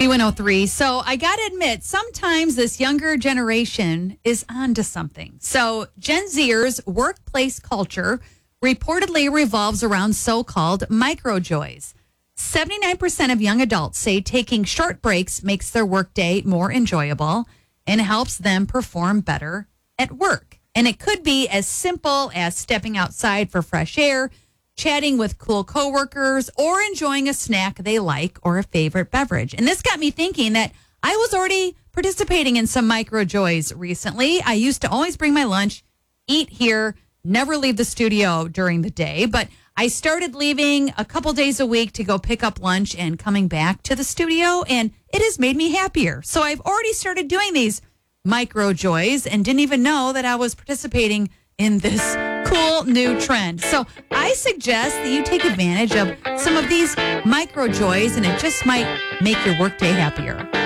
B103. So I got to admit, sometimes this younger generation is onto something. So Gen Zers' workplace culture reportedly revolves around so-called micro joys. 79% of young adults say taking short breaks makes their workday more enjoyable and helps them perform better at work. And it could be as simple as stepping outside for fresh air, chatting with cool coworkers, or enjoying a snack they like or a favorite beverage. And this got me thinking that I was already participating in some micro joys recently. I used to always bring my lunch, eat here, never leave the studio during the day, but I started leaving a couple days a week to go pick up lunch and coming back to the studio, and it has made me happier. So I've already started doing these micro joys and didn't even know that I was participating in this cool new trend. So I suggest that you take advantage of some of these micro joys, and it just might make your workday happier.